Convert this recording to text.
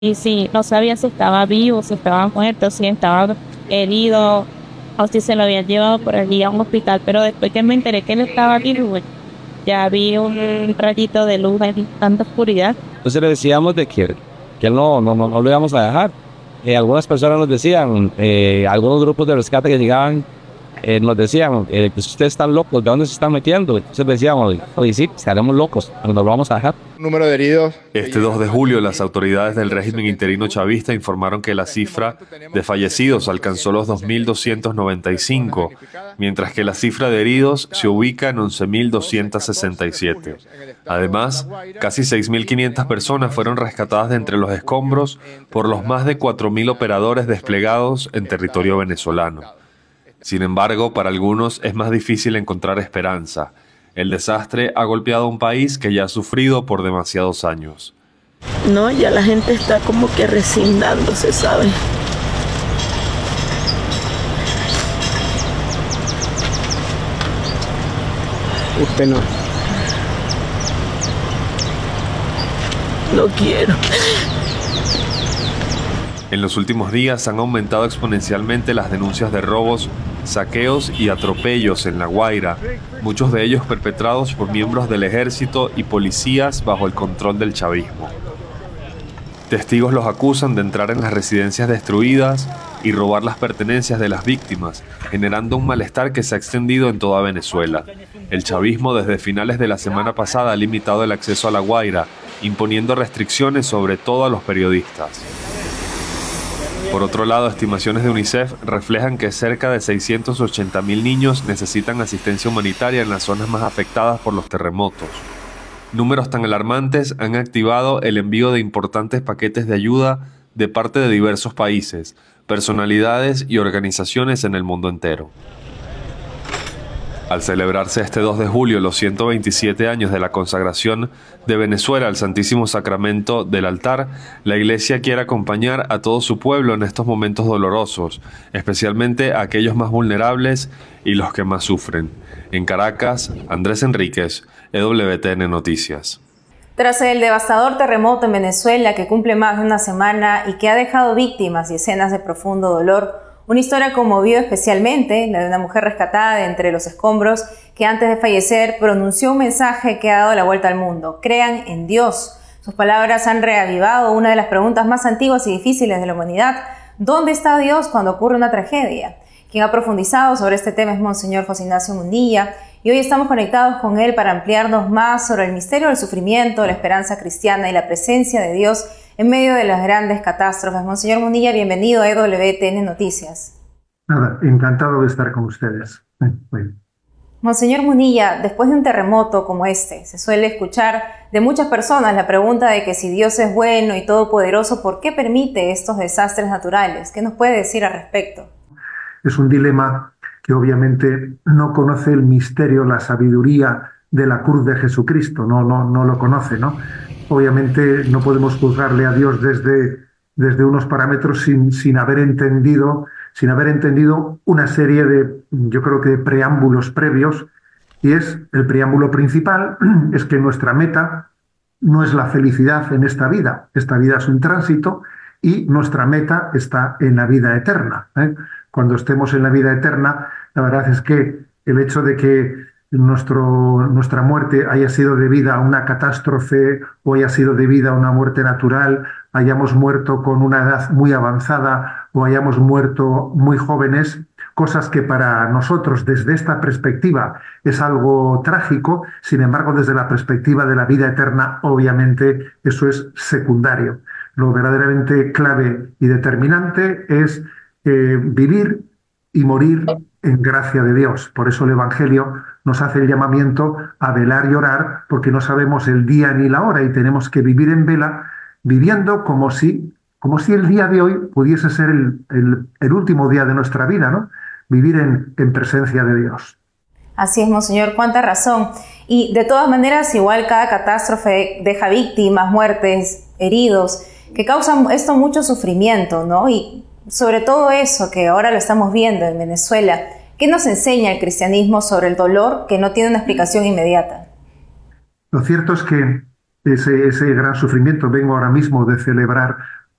Y si no sabía si estaba vivo, si estaba muerto, si estaba herido o si se lo habían llevado por allí a un hospital. Pero después que me enteré que él estaba vivo, bueno, ya vi un rayito de luz en tanta oscuridad. Entonces le decíamos que él no lo íbamos a dejar. Algunas personas nos decían, algunos grupos de rescate que llegaban, nos decían, pues ustedes están locos, ¿de dónde se están metiendo? Entonces decíamos, oye, sí, estaremos locos, pero nos lo vamos a dejar. Número de heridos. Este 2 de julio, las autoridades del régimen interino chavista informaron que la cifra de fallecidos alcanzó los 2.295, mientras que la cifra de heridos se ubica en 11.267. Además, casi 6.500 personas fueron rescatadas de entre los escombros por los más de 4.000 operadores desplegados en territorio venezolano. Sin embargo, para algunos es más difícil encontrar esperanza. El desastre ha golpeado a un país que ya ha sufrido por demasiados años. No, ya la gente está como que resignándose, ¿sabe? Usted no. No quiero. En los últimos días han aumentado exponencialmente las denuncias de robos, saqueos y atropellos en La Guaira, muchos de ellos perpetrados por miembros del ejército y policías bajo el control del chavismo. Testigos los acusan de entrar en las residencias destruidas y robar las pertenencias de las víctimas, generando un malestar que se ha extendido en toda Venezuela. El chavismo desde finales de la semana pasada ha limitado el acceso a La Guaira, imponiendo restricciones sobre todo a los periodistas. Por otro lado, estimaciones de UNICEF reflejan que cerca de 680.000 niños necesitan asistencia humanitaria en las zonas más afectadas por los terremotos. Números tan alarmantes han activado el envío de importantes paquetes de ayuda de parte de diversos países, personalidades y organizaciones en el mundo entero. Al celebrarse este 2 de julio los 127 años de la consagración de Venezuela al Santísimo Sacramento del altar, la Iglesia quiere acompañar a todo su pueblo en estos momentos dolorosos, especialmente a aquellos más vulnerables y los que más sufren. En Caracas, Andrés Enríquez, EWTN Noticias. Tras el devastador terremoto en Venezuela que cumple más de una semana y que ha dejado víctimas y escenas de profundo dolor, una historia conmovió especialmente la de una mujer rescatada de entre los escombros que antes de fallecer pronunció un mensaje que ha dado la vuelta al mundo: crean en Dios. Sus palabras han reavivado una de las preguntas más antiguas y difíciles de la humanidad: ¿dónde está Dios cuando ocurre una tragedia? Quien ha profundizado sobre este tema es Monseñor José Ignacio Munilla, y hoy estamos conectados con él para ampliarnos más sobre el misterio del sufrimiento, la esperanza cristiana y la presencia de Dios en medio de las grandes catástrofes. Monseñor Munilla, bienvenido a EWTN Noticias. Nada, encantado de estar con ustedes. Bueno. Monseñor Munilla, después de un terremoto como este, se suele escuchar de muchas personas la pregunta de que si Dios es bueno y todopoderoso, ¿por qué permite estos desastres naturales? ¿Qué nos puede decir al respecto? Es un dilema que obviamente no conoce el misterio, la sabiduría de la cruz de Jesucristo, no lo conoce, ¿no? Obviamente no podemos juzgarle a Dios desde unos parámetros sin haber entendido una serie de, yo creo que preámbulos previos, y es el preámbulo principal, es que nuestra meta no es la felicidad en esta vida es un tránsito y nuestra meta está en la vida eterna, ¿eh? Cuando estemos en la vida eterna, la verdad es que el hecho de que nuestra muerte haya sido debida a una catástrofe o haya sido debida a una muerte natural, hayamos muerto con una edad muy avanzada o hayamos muerto muy jóvenes, cosas que para nosotros desde esta perspectiva es algo trágico, sin embargo desde la perspectiva de la vida eterna obviamente eso es secundario. Lo verdaderamente clave y determinante es vivir y morir en gracia de Dios. Por eso el Evangelio nos hace el llamamiento a velar y orar, porque no sabemos el día ni la hora y tenemos que vivir en vela, viviendo como si el día de hoy pudiese ser el último día de nuestra vida, ¿no? Vivir en presencia de Dios. Así es, Monseñor, cuánta razón. Y de todas maneras, igual cada catástrofe deja víctimas, muertes, heridos, que causan esto mucho sufrimiento, ¿no? Y sobre todo eso que ahora lo estamos viendo en Venezuela, ¿qué nos enseña el cristianismo sobre el dolor que no tiene una explicación inmediata? Lo cierto es que ese gran sufrimiento, vengo ahora mismo de celebrar